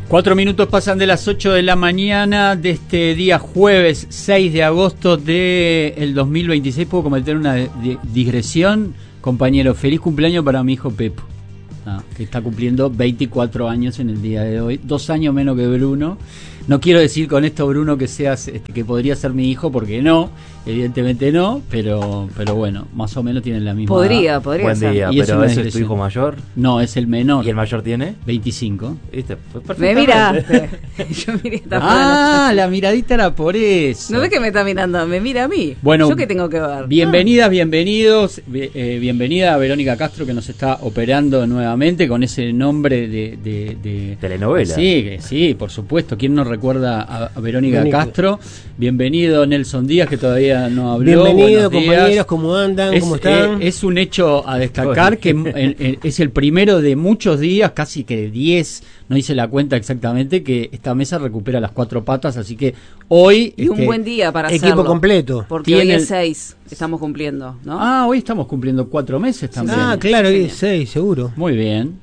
4 minutos pasan de las 8 de la mañana de este día jueves 6 de agosto del 2026. ¿Puedo cometer una digresión? Compañero, feliz cumpleaños para mi hijo Pepo, que está cumpliendo 24 años en el día de hoy, 2 años menos que Bruno. No quiero decir con esto, Bruno, que seas que podría ser mi hijo, porque no, evidentemente no, pero bueno, más o menos tienen la misma edad. Podría Buen ser. día, Y pero es ¿ese es tu hijo mayor? No, es el menor. ¿Y el mayor tiene? 25. ¿Viste? Pues Me miraste. Yo miré esta La miradita era por eso. ¿No ves que me está mirando? Me mira a mí. Bueno, ¿Yo qué tengo que ver? Bienvenidas, bienvenidos. Bienvenida a Verónica Castro, que nos está operando nuevamente con ese nombre de telenovela. Sí, por supuesto. ¿Quién no recuerda a Verónica Castro? Bienvenido Nelson Díaz, que todavía no habló. Bienvenido, compañeros, ¿cómo andan? ¿Cómo están? Es un hecho a destacar que es el primero de muchos días, casi que 10, no hice la cuenta exactamente, que esta mesa recupera las 4 patas, así que hoy... Y un buen día para equipo hacerlo. Completo. Porque hoy es 6, estamos cumpliendo, ¿no? Hoy estamos cumpliendo 4 meses también. Claro, hoy es 6, seguro. Muy bien,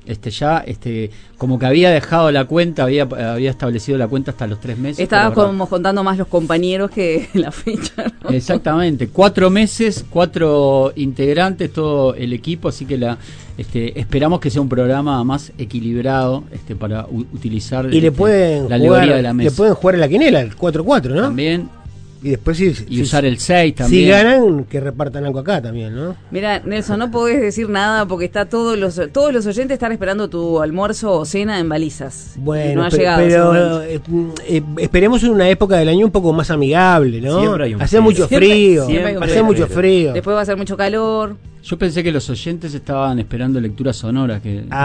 como que había dejado la cuenta, había establecido la cuenta hasta los 3 meses. Estaba como contando más los compañeros que la fecha, ¿no? Exactamente, 4 meses, 4 integrantes, todo el equipo, así que esperamos que sea un programa más equilibrado para utilizar y le pueden la alegoría de la mesa. Le pueden jugar en la quinela, el 4-4, ¿no? También. Y después usar el 6 también. Si ganan, que repartan algo acá también, ¿no? Mira, Nelson, no podés decir nada porque todos los oyentes están esperando tu almuerzo o cena en balizas. Bueno, no ha llegado. Pero esperemos en una época del año un poco más amigable, ¿no? Siempre hay un Hace mucho frío. Hace mucho frío. Después va a hacer mucho calor. Yo pensé que los oyentes estaban esperando lectura sonora.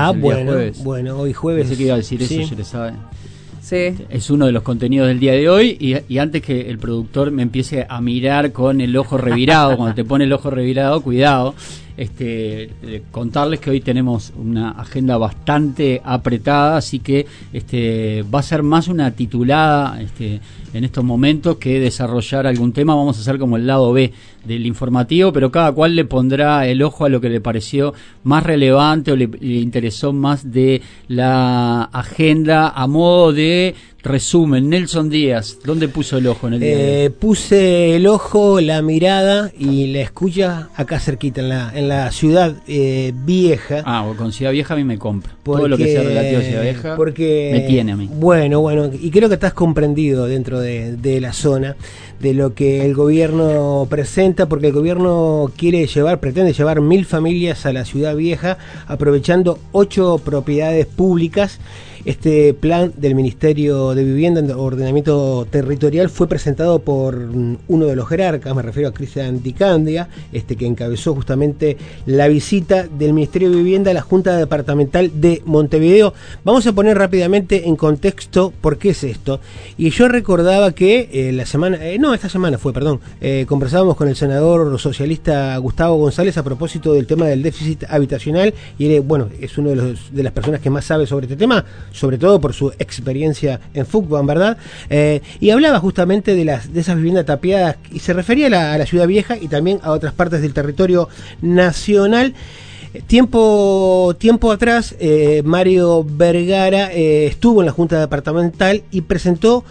Bueno, hoy jueves. Pensé que iba a decir eso, ya le sabe. Sí. Es uno de los contenidos del día de hoy y antes que el productor me empiece a mirar con el ojo revirado, cuando te pone el ojo revirado, cuidado, contarles que hoy tenemos una agenda bastante apretada, así que va a ser más una titulada en estos momentos que desarrollar algún tema. Vamos a hacer como el lado B del informativo, pero cada cual le pondrá el ojo a lo que le pareció más relevante o le interesó más de la agenda a modo de resumen. Nelson Díaz, ¿dónde puso el ojo en el día? Puse el ojo, la mirada y la escucha acá cerquita, en la ciudad vieja. Con Ciudad Vieja a mí me compra. Todo lo que sea relativo a Ciudad Vieja me tiene a mí. Bueno, y creo que estás comprendido dentro de la zona de lo que el gobierno presenta, porque el gobierno pretende llevar 1000 familias a la Ciudad Vieja, aprovechando 8 propiedades públicas. Este plan del Ministerio de Vivienda y Ordenamiento Territorial fue presentado por uno de los jerarcas, me refiero a Cristian Di Candia, que encabezó justamente la visita del Ministerio de Vivienda a la Junta Departamental de Montevideo. Vamos a poner rápidamente en contexto por qué es esto. Y yo recordaba que esta semana conversábamos con el senador socialista Gustavo González a propósito del tema del déficit habitacional, y él, es uno de las personas que más sabe sobre este tema, sobre todo por su experiencia en fútbol, ¿verdad? Y hablaba justamente de esas viviendas tapiadas y se refería a la Ciudad Vieja y también a otras partes del territorio nacional. Tiempo atrás, Mario Vergara estuvo en la Junta Departamental y presentó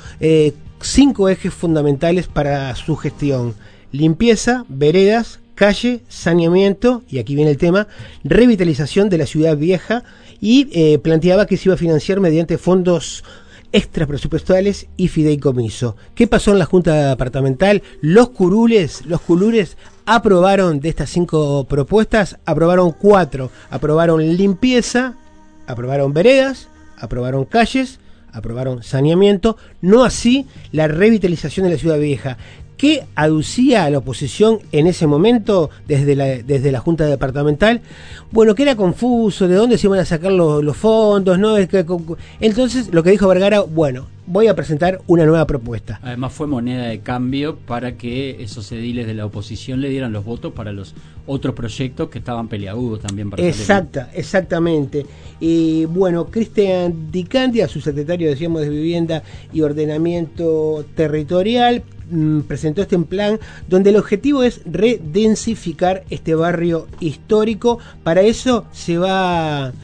5 ejes fundamentales para su gestión: limpieza, veredas, calle, saneamiento, y aquí viene el tema, revitalización de la Ciudad Vieja, y planteaba que se iba a financiar mediante fondos extrapresupuestales y fideicomiso. ¿Qué pasó en la Junta Departamental? Los curules aprobaron de estas 5 propuestas, aprobaron 4, aprobaron limpieza, aprobaron veredas, aprobaron calles, aprobaron saneamiento, no así la revitalización de la Ciudad Vieja. ¿Qué aducía a la oposición en ese momento desde la Junta Departamental? Bueno, que era confuso, de dónde se iban a sacar los fondos, ¿no? Entonces, lo que dijo Vergara, voy a presentar una nueva propuesta. Además fue moneda de cambio para que esos ediles de la oposición le dieran los votos para los otros proyectos que estaban peliagudos también. Exactamente. Y Cristian Di Candia, su secretario, decíamos, de Vivienda y Ordenamiento Territorial, presentó este plan donde el objetivo es redensificar este barrio histórico. Para eso se va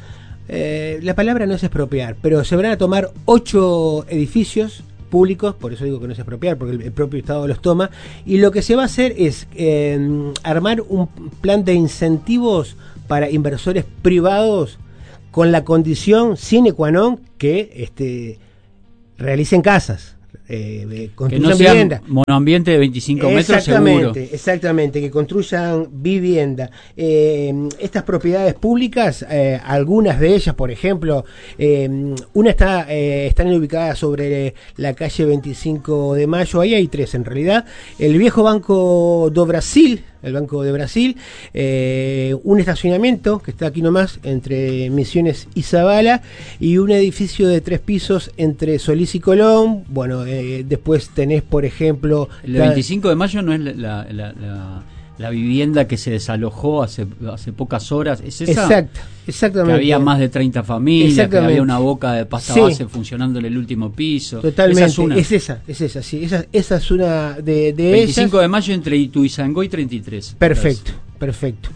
la palabra no es expropiar, pero se van a tomar 8 edificios públicos, por eso digo que no es expropiar, porque el propio Estado los toma, y lo que se va a hacer es armar un plan de incentivos para inversores privados con la condición sine qua non que realicen casas. Que no sean monoambiente de 25 metros seguro. Exactamente, que construyan vivienda. Estas propiedades públicas, algunas de ellas, por ejemplo, una están ubicadas sobre la calle 25 de Mayo, ahí hay 3 en realidad. El viejo Banco do Brasil, el Banco de Brasil, un estacionamiento que está aquí nomás entre Misiones y Zabala, y un edificio de 3 pisos entre Solís y Colón. Bueno, después tenés, por ejemplo... El 25 de mayo no es la vivienda que se desalojó hace pocas horas, ¿es esa? Exactamente. Que había más de 30 familias, que había una boca de pasta base funcionando en el último piso. Totalmente, esa es una de 25 ellas. de mayo entre Ituzaingó y 33. Perfecto.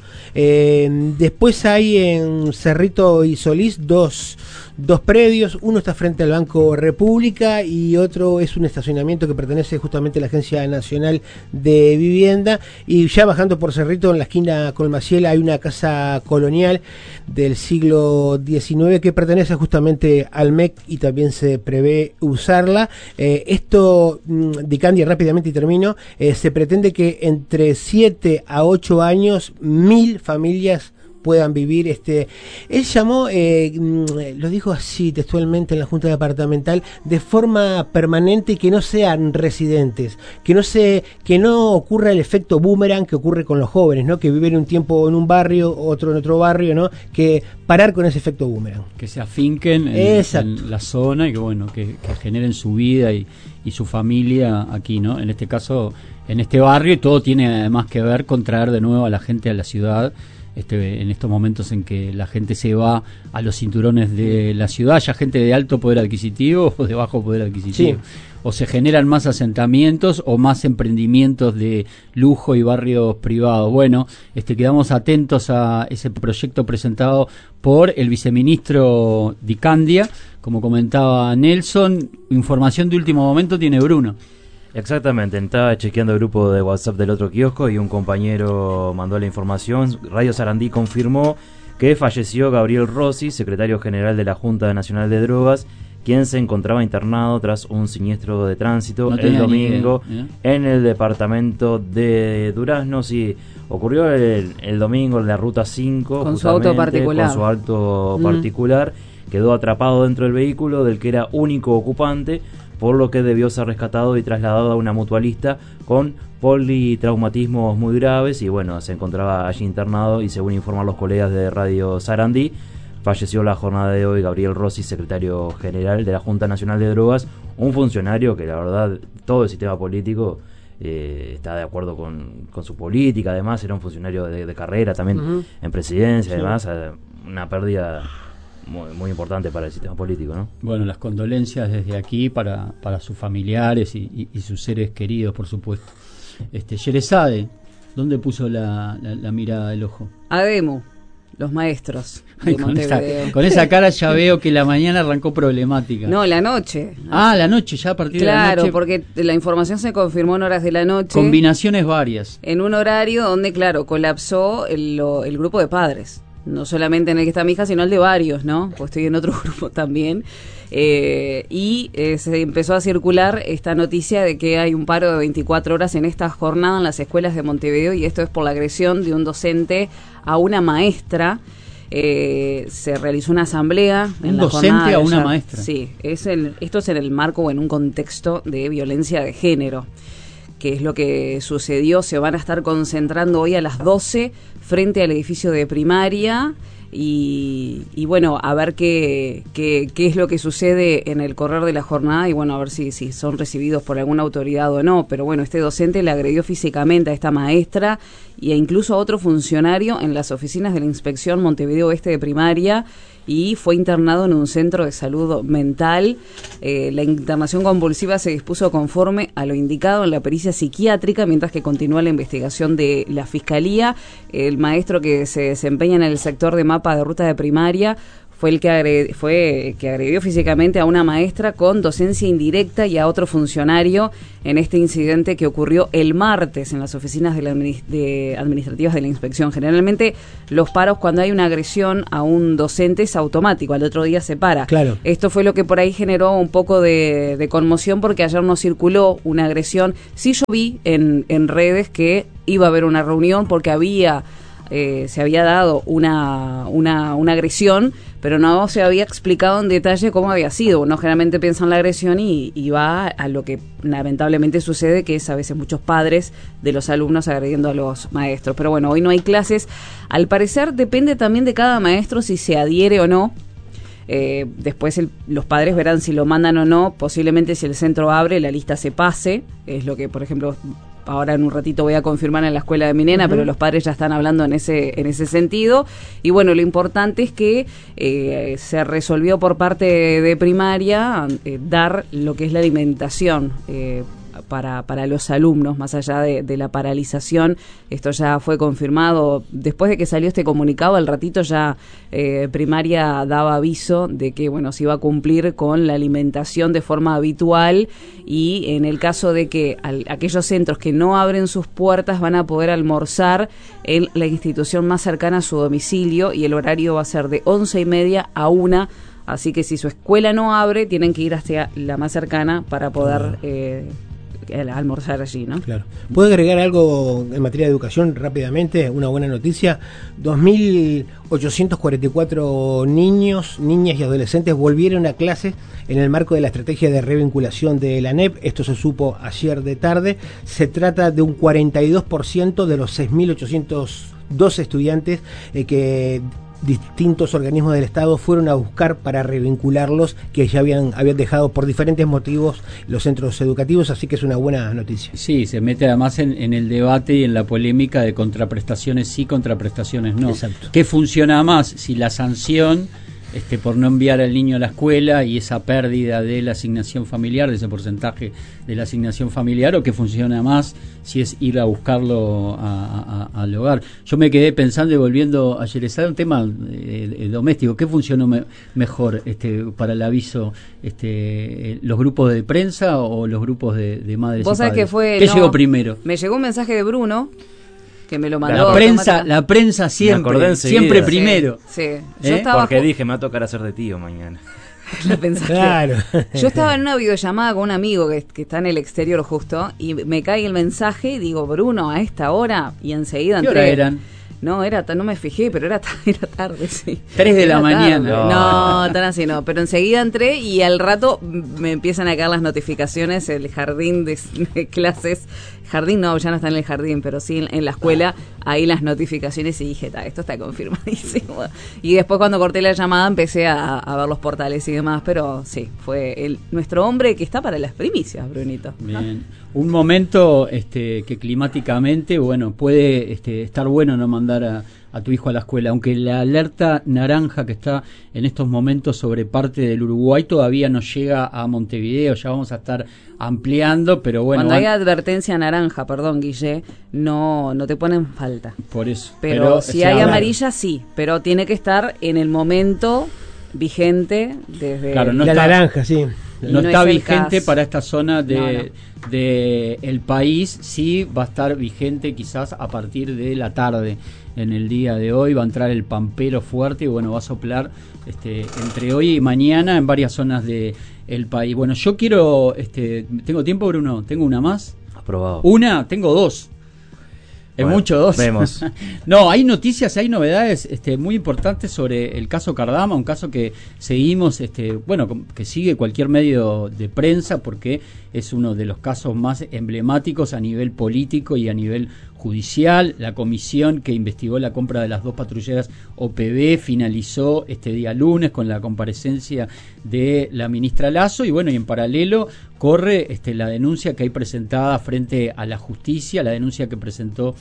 Después hay en Cerrito y Solís dos predios, uno está frente al Banco República y otro es un estacionamiento que pertenece justamente a la Agencia Nacional de Vivienda, y ya bajando por Cerrito en la esquina con Maciel hay una casa colonial del siglo XIX que pertenece justamente al MEC y también se prevé usarla. Esto, Dicandia, rápidamente y termino, se pretende que entre 7 a 8 años 1000 familias puedan vivir. Él llamó, lo dijo así textualmente en la Junta Departamental, de forma permanente y que no sean residentes, que no ocurra el efecto boomerang que ocurre con los jóvenes, ¿no? Que viven un tiempo en un barrio, otro en otro barrio, ¿no? Que parar con ese efecto boomerang. Que se afinquen en la zona y que generen su vida y su familia aquí, ¿no? En este caso, en este barrio, y todo tiene además que ver con traer de nuevo a la gente a la ciudad. En estos momentos en que la gente se va a los cinturones de la ciudad, ya gente de alto poder adquisitivo o de bajo poder adquisitivo, o se generan más asentamientos o más emprendimientos de lujo y barrios privados. Bueno, quedamos atentos a ese proyecto presentado por el viceministro Dicandia, como comentaba Nelson. Información de último momento tiene Bruno. Exactamente, estaba chequeando el grupo de WhatsApp del otro kiosco y un compañero mandó la información. Radio Sarandí confirmó que falleció Gabriel Rossi, secretario general de la Junta Nacional de Drogas, quien se encontraba internado tras un siniestro de tránsito el domingo en el departamento de Durazno. Sí, ocurrió el domingo en la ruta 5 con su auto particular. Quedó atrapado dentro del vehículo del que era único ocupante, por lo que debió ser rescatado y trasladado a una mutualista con politraumatismos muy graves, y bueno, se encontraba allí internado, y según informan los colegas de Radio Sarandí, falleció la jornada de hoy Gabriel Rossi, secretario general de la Junta Nacional de Drogas, un funcionario que la verdad todo el sistema político está de acuerdo con su política. Además era un funcionario de carrera también en presidencia, además una pérdida muy importante para el sistema político, ¿no? Bueno, las condolencias desde aquí para sus familiares y sus seres queridos, por supuesto. Sherezade, ¿dónde puso la mirada del ojo? Ademo, los maestros de Montevideo. Con esa cara ya veo que la mañana arrancó problemática. No, la noche. La noche, ya a partir de la noche. Claro, porque la información se confirmó en horas de la noche. Combinaciones varias. En un horario donde, claro, colapsó el grupo de padres. No solamente en el que está mi hija, sino el de varios, ¿no? Pues estoy en otro grupo también. Se empezó a circular esta noticia de que hay un paro de 24 horas en esta jornada en las escuelas de Montevideo, y esto es por la agresión de un docente a una maestra. Se realizó una asamblea. ¿Un docente a una maestra? Sí, esto es en el marco o en un contexto de violencia de género, que es lo que sucedió. Se van a estar concentrando hoy a las 12 frente al edificio de primaria y bueno, a ver qué es lo que sucede en el correr de la jornada, y bueno, a ver si son recibidos por alguna autoridad o no. Pero bueno, este docente le agredió físicamente a esta maestra e incluso a otro funcionario en las oficinas de la Inspección Montevideo Oeste de Primaria, y fue internado en un centro de salud mental. La internación compulsiva se dispuso conforme a lo indicado en la pericia psiquiátrica, mientras que continúa la investigación de la Fiscalía. El maestro, que se desempeña en el sector de mapa de ruta de primaria, fue el que agredió físicamente a una maestra con docencia indirecta y a otro funcionario en este incidente que ocurrió el martes en las oficinas administrativas de la inspección. Generalmente los paros, cuando hay una agresión a un docente, es automático, al otro día se para. Claro. Esto fue lo que por ahí generó un poco de conmoción, porque ayer no circuló una agresión. Sí, yo vi en redes que iba a haber una reunión porque se había dado una agresión, pero no se había explicado en detalle cómo había sido. Uno generalmente piensa en la agresión y va a lo que lamentablemente sucede, que es a veces muchos padres de los alumnos agrediendo a los maestros. Pero bueno, hoy no hay clases. Al parecer depende también de cada maestro si se adhiere o no. Después los padres verán si lo mandan o no. Posiblemente, si el centro abre, la lista se pase. Es lo que, por ejemplo, ahora en un ratito voy a confirmar en la escuela de mi nena, pero los padres ya están hablando en ese sentido. Y bueno, lo importante es que se resolvió por parte de primaria dar lo que es la alimentación para los alumnos, más allá de la paralización. Esto ya fue confirmado después de que salió este comunicado. Al ratito ya primaria daba aviso de que, bueno, se iba a cumplir con la alimentación de forma habitual, y en el caso de que aquellos centros que no abren sus puertas van a poder almorzar en la institución más cercana a su domicilio, y el horario va a ser de 11:30 a 1. Así que si su escuela no abre, tienen que ir hasta la más cercana para poder almorzar allí, ¿no? Claro. ¿Puedo agregar algo en materia de educación rápidamente? Una buena noticia. 2.844 niños, niñas y adolescentes volvieron a clases en el marco de la estrategia de revinculación de la ANEP. Esto se supo ayer de tarde. Se trata de un 42% de los 6.802 estudiantes que distintos organismos del Estado fueron a buscar para revincularlos, que ya habían dejado por diferentes motivos los centros educativos, así que es una buena noticia. Sí, se mete además en el debate y en la polémica de contraprestaciones sí, contraprestaciones no. Exacto. ¿Qué funciona más? Si la sanción por no enviar al niño a la escuela y esa pérdida de la asignación familiar, de ese porcentaje de la asignación familiar, o que funciona más si es ir a buscarlo al hogar. Yo me quedé pensando y volviendo ayer, es un tema doméstico. ¿Qué funcionó mejor para el aviso? ¿Los grupos de prensa o los grupos de madres y ¿Vos sabés padres? qué llegó primero? Me llegó un mensaje de Bruno, que me lo mandó. La prensa siempre primero. Sí. Yo estaba porque dije, me va a tocar hacer de tío mañana. Claro. Yo estaba en una videollamada con un amigo que está en el exterior justo, y me cae el mensaje y digo, Bruno, a esta hora, y enseguida entré. ¿Qué hora eran? No, no me fijé, pero era tarde, sí. 3 de la mañana. No, tan así no. Pero enseguida entré y al rato me empiezan a caer las notificaciones, el jardín de clases. Jardín no, ya no está en el jardín, pero sí en la escuela, ahí las notificaciones, y dije, esto está confirmadísimo. Y después, cuando corté la llamada, empecé a ver los portales y demás, pero sí, fue nuestro hombre que está para las primicias, Brunito. Bien. Un momento que climáticamente, bueno, puede estar bueno no mandar a tu hijo a la escuela, aunque la alerta naranja que está en estos momentos sobre parte del Uruguay todavía no llega a Montevideo. Ya vamos a estar ampliando, pero bueno. Cuando hay advertencia naranja, perdón, Guille, no te ponen falta. Por eso. Pero si hay amarilla, sí, pero tiene que estar en el momento vigente desde... Claro, la naranja, sí. No está vigente para esta zona de el país. Sí va a estar vigente quizás a partir de la tarde. En el día de hoy va a entrar el pampero fuerte y bueno, va a soplar entre hoy y mañana en varias zonas del país. Bueno, yo quiero, ¿tengo tiempo, Bruno? ¿Tengo una más? Aprobado. Tengo dos. Es Bueno, mucho, dos. Vemos. No, hay noticias, hay novedades muy importantes sobre el caso Cardama, un caso que seguimos, que sigue cualquier medio de prensa, porque es uno de los casos más emblemáticos a nivel político y a nivel judicial. La comisión que investigó la compra de las 2 patrulleras OPB finalizó este día lunes con la comparecencia de la ministra Lasso, y bueno, y en paralelo corre la denuncia que hay presentada frente a la justicia, la denuncia que presentó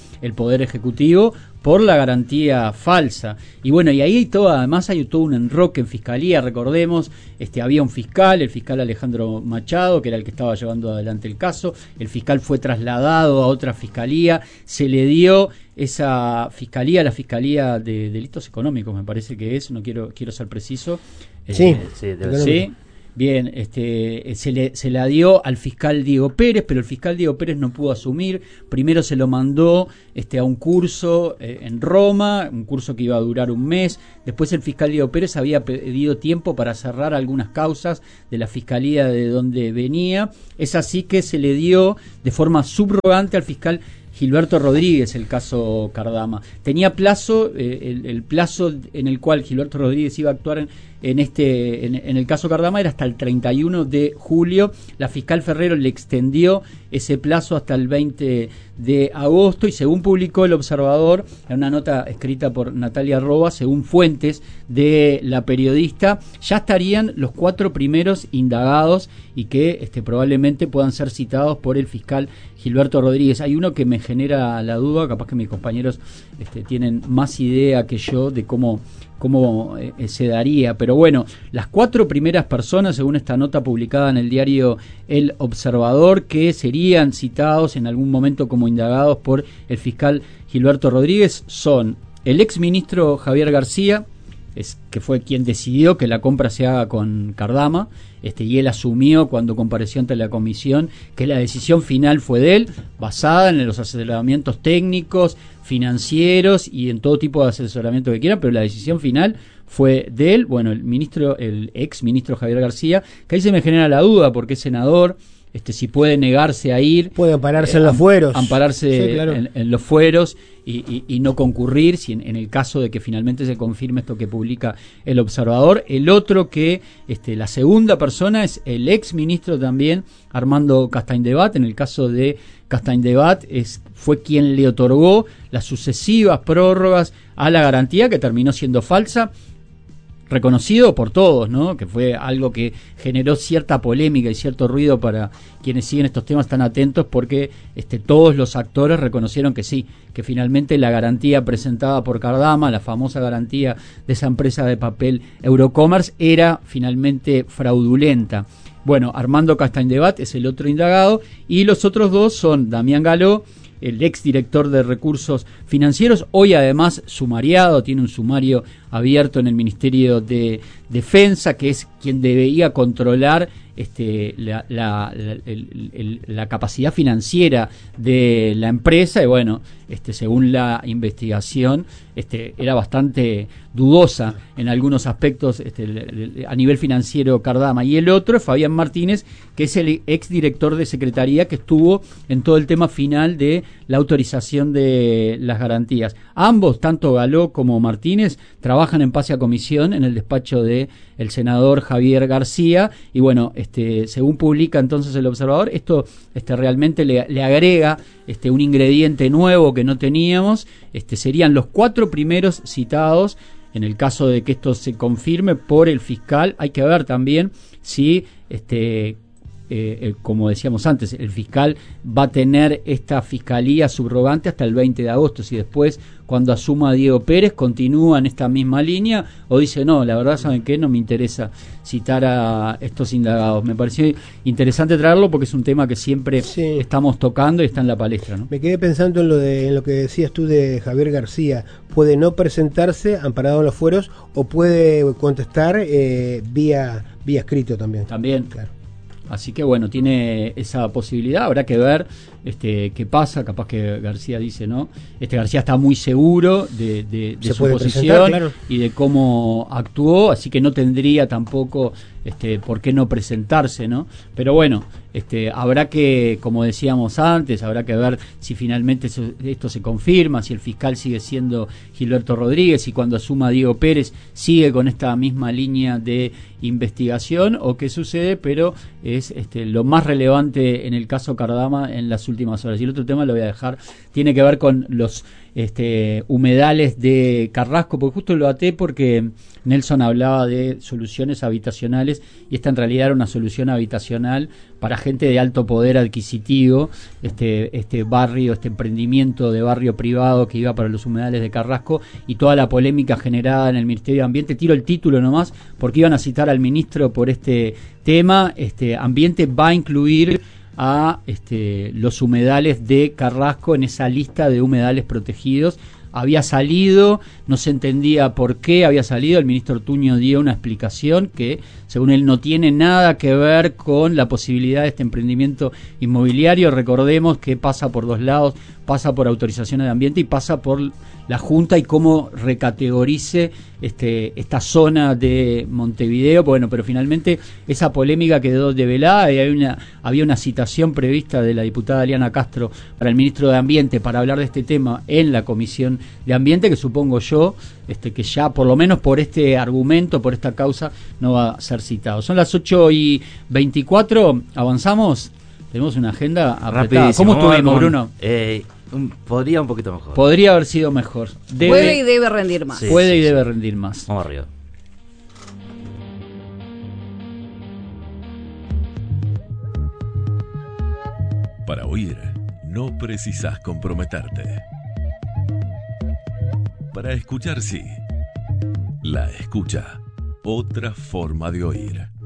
el Poder Ejecutivo por la garantía falsa. Y bueno, y ahí además hay todo un enroque en Fiscalía, recordemos, había un fiscal, el fiscal Alejandro Machado, que era el que estaba llevando adelante el caso, el fiscal fue trasladado a otra fiscalía, se le dio esa fiscalía, la Fiscalía de Delitos Económicos, me parece que es, no quiero ser preciso. Sí, sí. Bien, se la dio al fiscal Diego Pérez, pero el fiscal Diego Pérez no pudo asumir. Primero se lo mandó a un curso en Roma, un curso que iba a durar un mes. Después el fiscal Diego Pérez había pedido tiempo para cerrar algunas causas de la fiscalía de donde venía. Es así que se le dio de forma subrogante al fiscal Gilberto Rodríguez el caso Cardama. Tenía plazo, el plazo en el cual Gilberto Rodríguez iba a actuar en el caso Cardama era hasta el 31 de julio. La fiscal Ferrero le extendió ese plazo hasta el 20 de agosto y según publicó El Observador, en una nota escrita por Natalia Roa, según fuentes de la periodista, ya estarían los 4 primeros indagados y que probablemente puedan ser citados por el fiscal Gilberto Rodríguez. Hay uno que me genera la duda, capaz que mis compañeros tienen más idea que yo de cómo se daría, pero bueno, las 4 primeras personas, según esta nota publicada en el diario El Observador, que serían citados en algún momento como indagados por el fiscal Gilberto Rodríguez, son el exministro Javier García, que fue quien decidió que la compra se haga con Cardama, y él asumió cuando compareció ante la comisión que la decisión final fue de él, basada en los asesoramientos técnicos, financieros y en todo tipo de asesoramiento que quieran, pero la decisión final fue de él. Bueno, el ex ministro Javier García, que ahí se me genera la duda porque es senador, si puede negarse a ir, puede ampararse en los fueros, ampararse sí, claro, en los fueros y no concurrir si en el caso de que finalmente se confirme esto que publica El Observador. El otro que la segunda persona es el ex ministro también Armando Castañdebat. En el caso de Castañdebat fue quien le otorgó las sucesivas prórrogas a la garantía, que terminó siendo falsa, reconocido por todos, ¿no? Que fue algo que generó cierta polémica y cierto ruido para quienes siguen estos temas tan atentos, porque todos los actores reconocieron que sí, que finalmente la garantía presentada por Cardama, la famosa garantía de esa empresa de papel Eurocommerce, era finalmente fraudulenta. Bueno, Armando Castañdebat es el otro indagado y los otros 2 son Damián Galó, el ex director de Recursos Financieros, hoy además sumariado, tiene un sumario abierto en el Ministerio de Defensa, que es quien debería controlar la capacidad financiera de la empresa, y bueno, según la investigación, era bastante dudosa en algunos aspectos a nivel financiero Cardama. Y el otro es Fabián Martínez, que es el ex director de Secretaría, que estuvo en todo el tema final de la autorización de las garantías. Ambos, tanto Galó como Martínez, trabajan en pase a comisión en el despacho de el senador Javier García, y bueno, según publica entonces El Observador, esto realmente le agrega un ingrediente nuevo que no teníamos. Serían los 4 primeros citados en el caso de que esto se confirme por el fiscal. Hay que ver también si como decíamos antes, el fiscal va a tener esta fiscalía subrogante hasta el 20 de agosto, si después, cuando asuma Diego Pérez, continúa en esta misma línea o dice, no, la verdad, ¿saben qué? No me interesa citar a estos indagados. Me pareció interesante traerlo porque es un tema que siempre estamos tocando y está en la palestra, ¿no? Me quedé pensando en lo que decías tú de Javier García. Puede no presentarse amparado en los fueros o puede contestar vía escrito también. También, claro. Así que bueno, tiene esa posibilidad, habrá que ver qué pasa. Capaz que García dice, ¿no? García está muy seguro de su posición, claro, y de cómo actuó, así que no tendría tampoco por qué no presentarse, ¿no? Pero bueno, habrá que, como decíamos antes, habrá que ver si finalmente esto se confirma, si el fiscal sigue siendo Gilberto Rodríguez y cuando asuma Diego Pérez sigue con esta misma línea de investigación o qué sucede, pero es lo más relevante en el caso Cardama en las últimas horas. Y el otro tema lo voy a dejar, tiene que ver con los humedales de Carrasco, porque justo lo até porque Nelson hablaba de soluciones habitacionales y esta en realidad era una solución habitacional para gente de alto poder adquisitivo, este barrio, este emprendimiento de barrio privado que iba para los humedales de Carrasco y toda la polémica generada en el Ministerio de Ambiente. Tiro el título nomás porque iban a citar al ministro por este tema. Ambiente va a incluir a los humedales de Carrasco en esa lista de humedales protegidos. Había salido, no se entendía por qué había salido, el ministro Ortuño dio una explicación que según él no tiene nada que ver con la posibilidad de este emprendimiento inmobiliario. Recordemos que pasa por dos lados, pasa por autorizaciones de ambiente y pasa por la Junta y cómo recategorice esta zona de Montevideo. Bueno, pero finalmente esa polémica quedó develada y había una citación prevista de la diputada Eliana Castro para el ministro de Ambiente para hablar de este tema en la Comisión de Ambiente, que supongo yo que ya por lo menos por este argumento, por esta causa, no va a ser citado. Son las 8:24, avanzamos, tenemos una agenda apretada. ¿Cómo estuvimos, Bruno? Podría un poquito mejor. Podría haber sido mejor. Puede y debe rendir más. Sí, puede y debe rendir más. Vamos arriba. Para oír, no precisas comprometerte. Para escuchar, sí. La escucha. Otra forma de oír.